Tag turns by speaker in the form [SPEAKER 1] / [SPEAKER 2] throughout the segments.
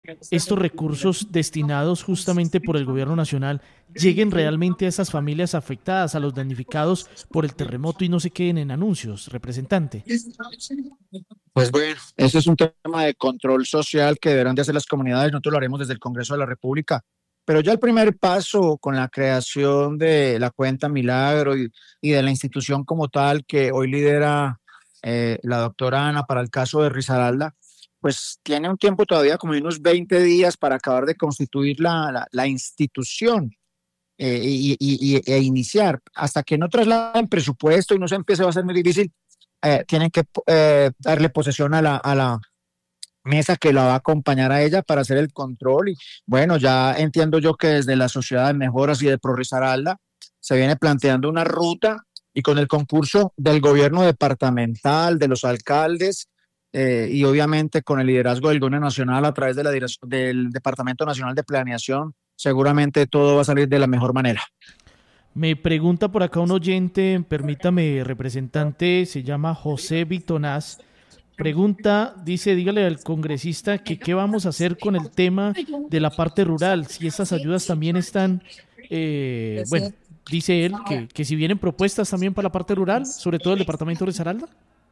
[SPEAKER 1] estos recursos destinados justamente por el gobierno nacional lleguen realmente a esas familias afectadas, a los damnificados por el terremoto y no se queden en anuncios, representante.
[SPEAKER 2] Pues bueno, ese es un tema de control social que deberán de hacer las comunidades. Nosotros lo haremos desde el Congreso de la República. Pero ya el primer paso con la creación de la cuenta Milagro y de la institución como tal que hoy lidera la doctora Ana para el caso de Risaralda, pues tiene un tiempo todavía como de unos 20 días para acabar de constituir la institución e iniciar. Hasta que no trasladen presupuesto y no se empiece, va a ser muy difícil. Tienen que darle posesión a la mesa que la va a acompañar a ella para hacer el control. Y bueno, ya entiendo yo que desde la Sociedad de Mejoras y de Risaralda se viene planteando una ruta y con el concurso del gobierno departamental, de los alcaldes y obviamente con el liderazgo del gobierno nacional a través de del Departamento Nacional de Planeación, seguramente todo va a salir de la mejor manera.
[SPEAKER 1] Me pregunta por acá un oyente, permítame, representante, se llama José Vitonás. Pregunta, dice, dígale al congresista que qué vamos a hacer con el tema de la parte rural, si estas ayudas también están, bueno, dice él que si vienen propuestas también para la parte rural, sobre todo el departamento de Risaralda.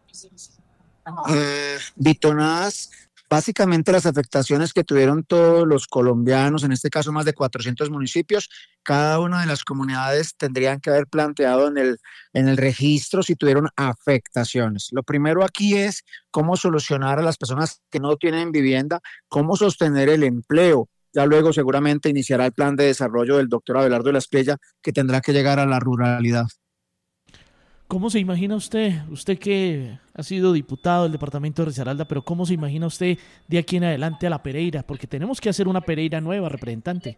[SPEAKER 2] Bitonás, básicamente las afectaciones que tuvieron todos los colombianos, en este caso más de 400 municipios, cada una de las comunidades tendrían que haber planteado en el registro si tuvieron afectaciones. Lo primero aquí es cómo solucionar a las personas que no tienen vivienda, cómo sostener el empleo. Ya luego seguramente iniciará el plan de desarrollo del doctor Abelardo de la Espriella, que tendrá que llegar a la ruralidad.
[SPEAKER 1] ¿Cómo se imagina usted que ha sido diputado del departamento de Risaralda, pero cómo se imagina usted de aquí en adelante a la Pereira? Porque tenemos que hacer una Pereira nueva, representante.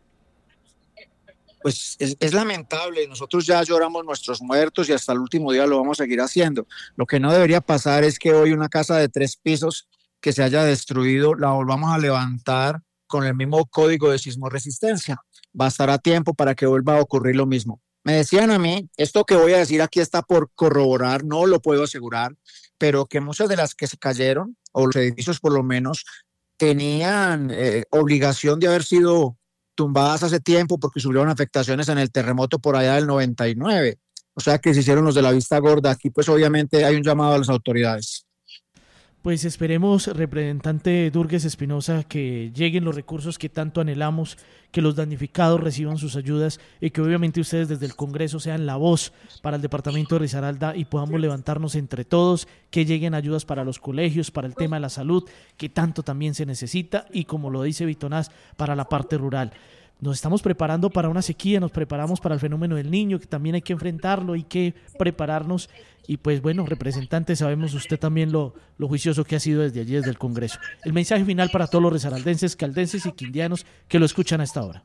[SPEAKER 2] Pues es lamentable, nosotros ya lloramos nuestros muertos y hasta el último día lo vamos a seguir haciendo. Lo que no debería pasar es que hoy una casa de 3 pisos que se haya destruido la volvamos a levantar con el mismo código de sismoresistencia. Bastará tiempo para que vuelva a ocurrir lo mismo. Me decían a mí, esto que voy a decir aquí está por corroborar, no lo puedo asegurar, pero que muchas de las que se cayeron, o los edificios por lo menos, tenían obligación de haber sido tumbadas hace tiempo porque sufrieron afectaciones en el terremoto por allá del 99. O sea que se hicieron los de la vista gorda. Aquí pues obviamente hay un llamado a las autoridades.
[SPEAKER 1] Pues esperemos, representante Durgues Espinosa, que lleguen los recursos que tanto anhelamos, que los damnificados reciban sus ayudas y que obviamente ustedes desde el Congreso sean la voz para el departamento de Risaralda y podamos levantarnos entre todos, que lleguen ayudas para los colegios, para el tema de la salud, que tanto también se necesita y como lo dice Vitonás, para la parte rural. Nos estamos preparando para una sequía, nos preparamos para el fenómeno del niño, que también hay que enfrentarlo, hay que prepararnos. Y pues bueno, representante, sabemos usted también lo juicioso que ha sido desde allí, desde el Congreso. El mensaje final para todos los risaraldenses, caldenses y quindianos que lo escuchan a esta hora.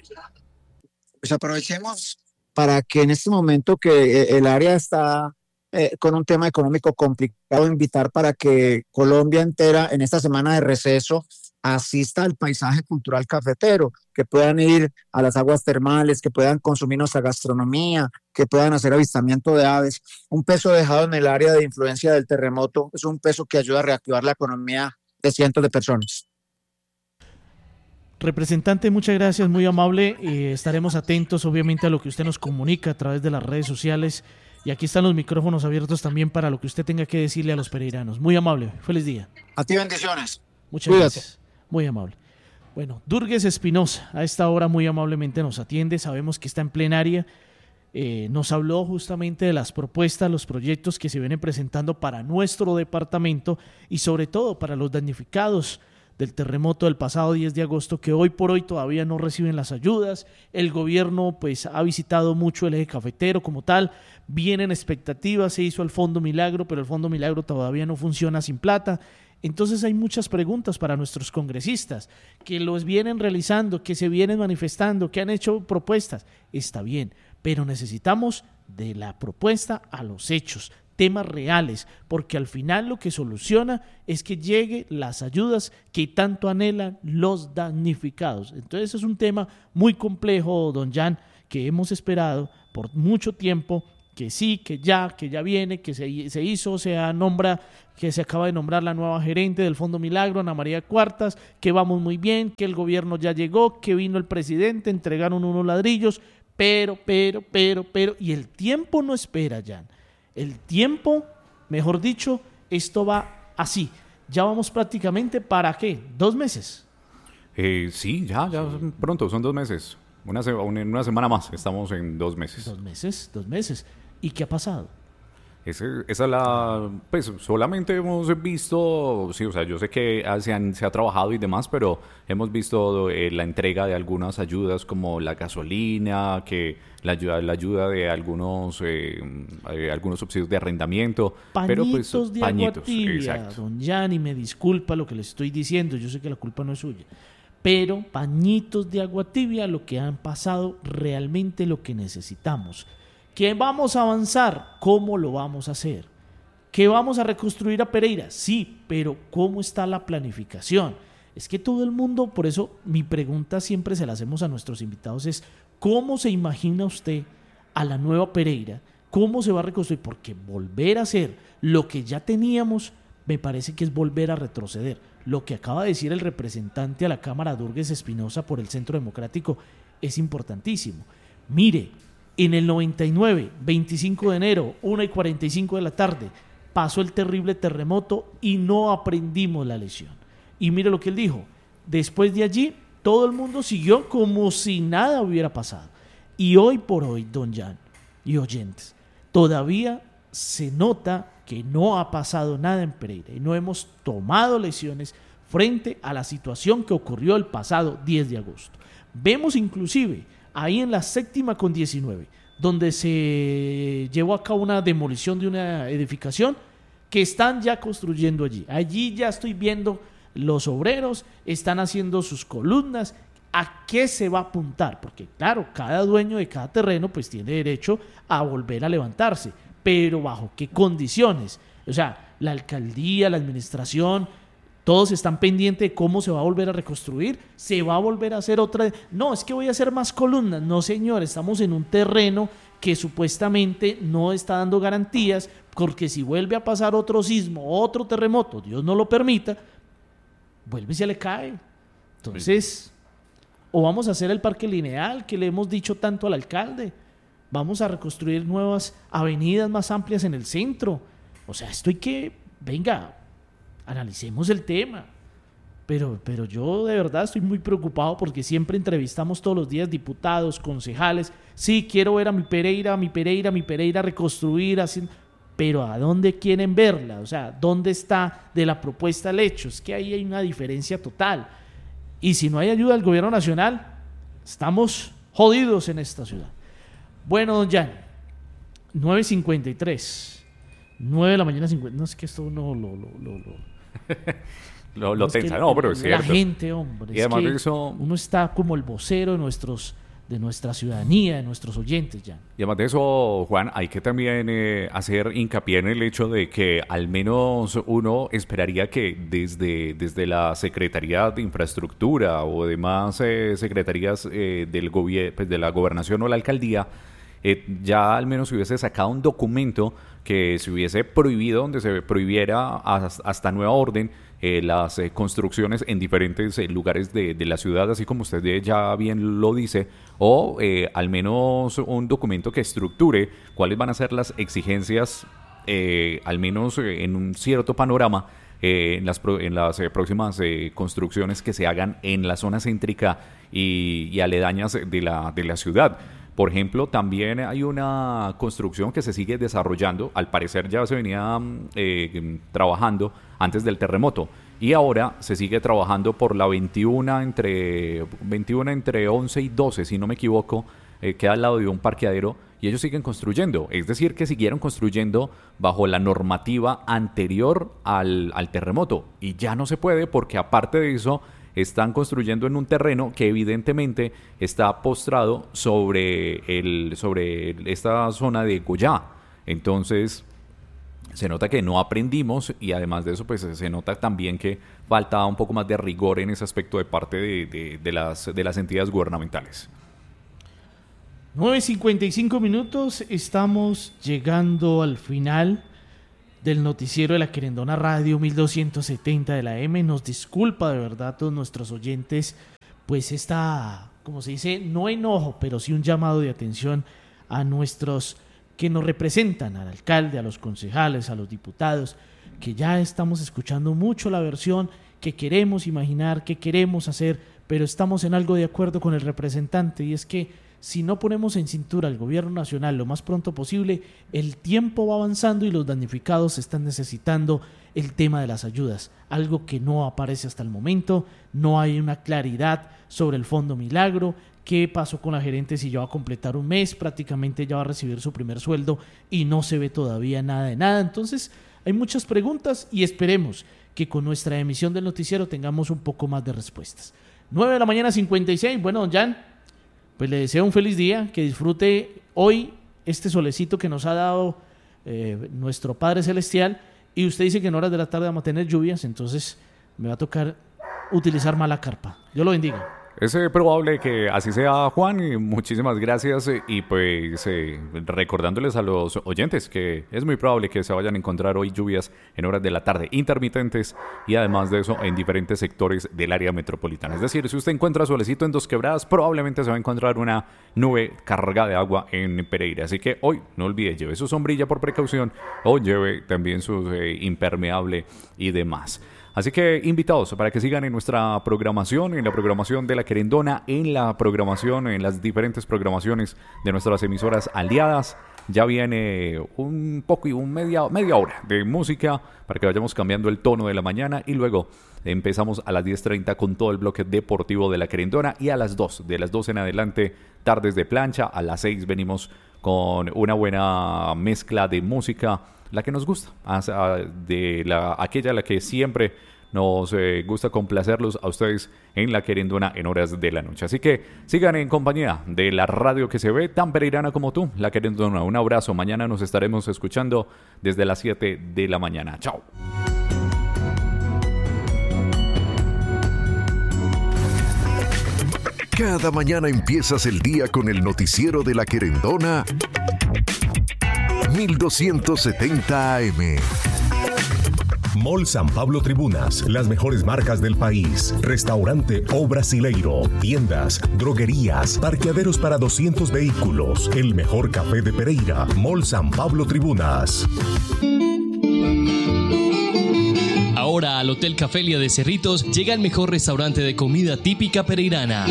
[SPEAKER 2] Pues aprovechemos para que en este momento que el área está con un tema económico complicado, invitar para que Colombia entera en esta semana de receso asista al paisaje cultural cafetero, que puedan ir a las aguas termales, que puedan consumir nuestra gastronomía, que puedan hacer avistamiento de aves. Un peso dejado en el área de influencia del terremoto es un peso que ayuda a reactivar la economía de cientos de personas.
[SPEAKER 1] Representante, muchas gracias, muy amable. Estaremos atentos, obviamente, a lo que usted nos comunica a través de las redes sociales. Y aquí están los micrófonos abiertos también para lo que usted tenga que decirle a los pereiranos. Muy amable, feliz día.
[SPEAKER 2] A ti bendiciones.
[SPEAKER 1] Muchas gracias, muy amable. Bueno, Durgues Espinosa, a esta hora muy amablemente nos atiende, sabemos que está en plenaria. Nos habló justamente de las propuestas, los proyectos que se vienen presentando para nuestro departamento y sobre todo para los damnificados del terremoto del pasado 10 de agosto que hoy por hoy todavía no reciben las ayudas. El gobierno pues ha visitado mucho el eje cafetero como tal, vienen expectativas, se hizo el Fondo Milagro, pero el Fondo Milagro todavía no funciona sin plata. Entonces hay muchas preguntas para nuestros congresistas que los vienen realizando, que se vienen manifestando, que han hecho propuestas. Está bien, pero necesitamos de la propuesta a los hechos, temas reales, porque al final lo que soluciona es que lleguen las ayudas que tanto anhelan los damnificados. Entonces es un tema muy complejo, don Jan, que hemos esperado por mucho tiempo que sí, que ya viene, que se hizo, que se acaba de nombrar la nueva gerente del Fondo Milagro, Ana María Cuartas, que vamos muy bien, que el gobierno ya llegó, que vino el presidente, entregaron unos ladrillos, pero, y el tiempo no espera, Jan. El tiempo, mejor dicho, esto va así. Ya vamos prácticamente, ¿para qué? 2 meses.
[SPEAKER 3] Sí, ya pronto, son 2 meses. En una semana más, estamos en 2 meses.
[SPEAKER 1] 2 meses. ¿Y qué ha pasado?
[SPEAKER 3] Esa es pues solamente hemos visto, sí, o sea, yo sé que se ha trabajado y demás, pero hemos visto la entrega de algunas ayudas como la gasolina, que la ayuda de algunos subsidios de arrendamiento, pero pues
[SPEAKER 1] de agua tibia,
[SPEAKER 3] exacto.
[SPEAKER 1] Don Yanni, me disculpa lo que le estoy diciendo, yo sé que la culpa no es suya, pero pañitos de agua tibia, lo que han pasado, realmente lo que necesitamos. ¿Que vamos a avanzar? ¿Cómo lo vamos a hacer? ¿Que vamos a reconstruir a Pereira? Sí, pero ¿cómo está la planificación? Es que todo el mundo, por eso mi pregunta siempre se la hacemos a nuestros invitados es ¿cómo se imagina usted a la nueva Pereira? ¿Cómo se va a reconstruir? Porque volver a hacer lo que ya teníamos me parece que es volver a retroceder. Lo que acaba de decir el representante a la Cámara, Durgues Espinosa, por el Centro Democrático, es importantísimo. Mire, en el 99, 25 de enero, 1:45 de la tarde, pasó el terrible terremoto y no aprendimos la lección. Y mire lo que él dijo. Después de allí, todo el mundo siguió como si nada hubiera pasado. Y hoy por hoy, don Jan y oyentes, todavía se nota que no ha pasado nada en Pereira y no hemos tomado lecciones frente a la situación que ocurrió el pasado 10 de agosto. Vemos inclusive ahí en la 7ª con 19, donde se llevó a cabo una demolición de una edificación que están ya construyendo allí. Allí ya estoy viendo los obreros, están haciendo sus columnas. ¿A qué se va a apuntar? Porque claro, cada dueño de cada terreno pues tiene derecho a volver a levantarse, pero ¿bajo qué condiciones? O sea, la alcaldía, la administración, todos están pendientes de cómo se va a volver a reconstruir, se va a volver a hacer otra. No, es que voy a hacer más columnas. No, señor, estamos en un terreno que supuestamente no está dando garantías, porque si vuelve a pasar otro sismo, otro terremoto, Dios no lo permita, vuelve y se le cae. Entonces, o vamos a hacer el parque lineal que le hemos dicho tanto al alcalde, vamos a reconstruir nuevas avenidas más amplias en el centro. O sea, venga, analicemos el tema. Pero yo de verdad estoy muy preocupado porque siempre entrevistamos todos los días diputados, concejales. Sí, quiero ver a mi Pereira reconstruir, pero ¿a dónde quieren verla? O sea, ¿dónde está de la propuesta el hecho? Es que ahí hay una diferencia total. Y si no hay ayuda del gobierno nacional, estamos jodidos en esta ciudad. Bueno, don Jan, 9:53. 9 de la mañana 50. No, es que esto no
[SPEAKER 3] lo tensa, no, pero es cierto.
[SPEAKER 1] La gente, hombre,
[SPEAKER 3] y además
[SPEAKER 1] es que
[SPEAKER 3] eso,
[SPEAKER 1] uno está como el vocero de nuestra ciudadanía, de nuestros oyentes, Jan.
[SPEAKER 3] Y además de eso, Juan, hay que también hacer hincapié en el hecho de que al menos uno esperaría que desde la Secretaría de Infraestructura o demás secretarías del pues de la gobernación o la alcaldía, ya al menos se hubiese sacado un documento que se hubiese prohibido, donde se prohibiera hasta nueva orden las construcciones en diferentes lugares de la ciudad, así como usted ya bien lo dice, o al menos un documento que estructure cuáles van a ser las exigencias, al menos en un cierto panorama, en las próximas construcciones que se hagan en la zona céntrica y aledañas de la ciudad. Por ejemplo, también hay una construcción que se sigue desarrollando, al parecer ya se venía trabajando antes del terremoto, y ahora se sigue trabajando por la 21 entre 11 y 12, si no me equivoco, queda al lado de un parqueadero, y ellos siguen construyendo. Es decir, que siguieron construyendo bajo la normativa anterior al terremoto, y ya no se puede porque aparte de eso están construyendo en un terreno que evidentemente está postrado sobre esta zona de Goyá. Entonces se nota que no aprendimos, y además de eso pues se nota también que falta un poco más de rigor en ese aspecto de parte de las entidades gubernamentales.
[SPEAKER 1] 9:55 minutos, estamos llegando al final del noticiero de la Querendona Radio 1270 de la M. Nos disculpa de verdad a todos nuestros oyentes, pues esta, como se dice, no enojo, pero sí un llamado de atención a nuestros que nos representan, al alcalde, a los concejales, a los diputados, que ya estamos escuchando mucho la versión que queremos imaginar, que queremos hacer, pero estamos en algo de acuerdo con el representante, y es que si no ponemos en cintura al gobierno nacional lo más pronto posible, el tiempo va avanzando y los damnificados están necesitando el tema de las ayudas, algo que no aparece hasta el momento. No hay una claridad sobre el Fondo Milagro. ¿Qué pasó con la gerente si ya va a completar un mes? Prácticamente ya va a recibir su primer sueldo y no se ve todavía nada de nada. Entonces hay muchas preguntas y esperemos que con nuestra emisión del noticiero tengamos un poco más de respuestas. 9:56 a.m. Bueno, don Jan, pues le deseo un feliz día, que disfrute hoy este solecito que nos ha dado nuestro Padre Celestial, y usted dice que en horas de la tarde vamos a tener lluvias, entonces me va a tocar utilizar mala carpa. Dios lo bendiga.
[SPEAKER 3] Es probable que así sea, Juan, y muchísimas gracias, y pues recordándoles a los oyentes que es muy probable que se vayan a encontrar hoy lluvias en horas de la tarde intermitentes, y además de eso en diferentes sectores del área metropolitana. Es decir, si usted encuentra solecito en Dos Quebradas, probablemente se va a encontrar una nube cargada de agua en Pereira. Así que hoy no olvide, lleve su sombrilla por precaución o lleve también su impermeable y demás. Así que invitados para que sigan en nuestra programación, en la programación de la Querendona, en la programación, en las diferentes programaciones de nuestras emisoras aliadas. Ya viene un poco y media hora de música para que vayamos cambiando el tono de la mañana, y luego empezamos a las 10:30 con todo el bloque deportivo de la Querendona, y a las 2, de las 2 en adelante, tardes de plancha. A las 6 venimos con una buena mezcla de música, la que nos gusta, aquella a la que siempre nos gusta complacerlos a ustedes en la Querendona en horas de la noche. Así que sigan en compañía de la radio que se ve tan pereirana como tú, la Querendona. Un abrazo. Mañana nos estaremos escuchando desde las 7 de la mañana. Chao.
[SPEAKER 4] Cada mañana empiezas el día con el noticiero de la Querendona 1270 AM.
[SPEAKER 5] Mall San Pablo Tribunas, las mejores marcas del país. Restaurante O Brasileiro, tiendas, droguerías, parqueaderos para 200 vehículos. El mejor café de Pereira. Mall San Pablo Tribunas.
[SPEAKER 6] Ahora al Hotel Cafelia de Cerritos llega el mejor restaurante de comida típica pereirana.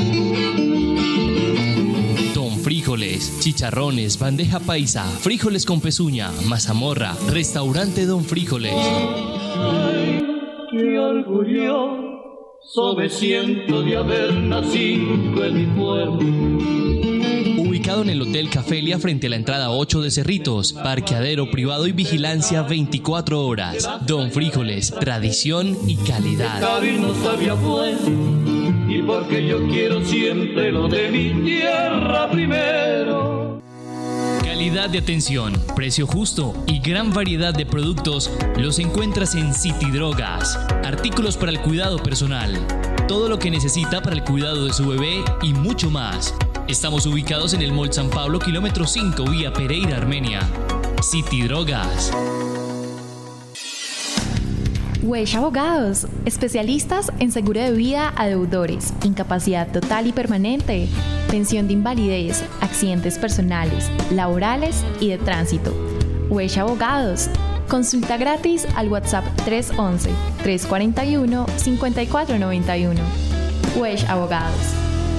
[SPEAKER 6] Frijoles, chicharrones, bandeja paisa, frijoles con pezuña, mazamorra, restaurante Don Frijoles.
[SPEAKER 7] Ay, qué orgulloso me siento de haber nacido en mi pueblo.
[SPEAKER 6] Ubicado en el Hotel Cafelia frente a la entrada 8 de Cerritos, parqueadero privado y vigilancia 24 horas. Don Frijoles, tradición y calidad.
[SPEAKER 7] No sabía bueno, y porque yo quiero siempre lo de mi tierra primero.
[SPEAKER 6] Calidad de atención, precio justo y gran variedad de productos los encuentras en City Drogas. Artículos para el cuidado personal, todo lo que necesita para el cuidado de su bebé y mucho más. Estamos ubicados en el Mall San Pablo, kilómetro 5, vía Pereira, Armenia. City Drogas.
[SPEAKER 8] Wesh Abogados, especialistas en seguro de vida a deudores, incapacidad total y permanente, pensión de invalidez, accidentes personales, laborales y de tránsito. Wesh Abogados, consulta gratis al WhatsApp 311-341-5491. Wesh Abogados.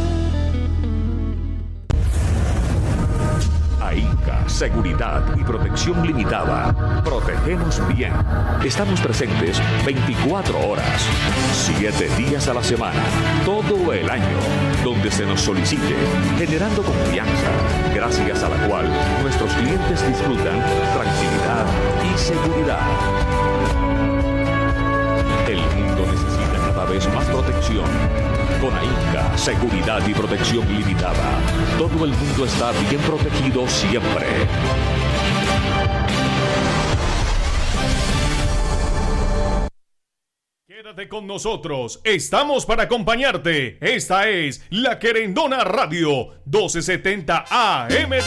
[SPEAKER 9] AINCA, Seguridad y Protección Limitada. Protegemos bien. Estamos presentes 24 horas, 7 días a la semana, todo el año, donde se nos solicite, generando confianza, gracias a la cual nuestros clientes disfrutan tranquilidad y seguridad. El mundo necesita cada vez más protección. Con AINCA, Seguridad y Protección Limitada, todo el mundo está bien protegido siempre.
[SPEAKER 10] Quédate con nosotros, estamos para acompañarte. Esta es La Querendona Radio, 1270 AM.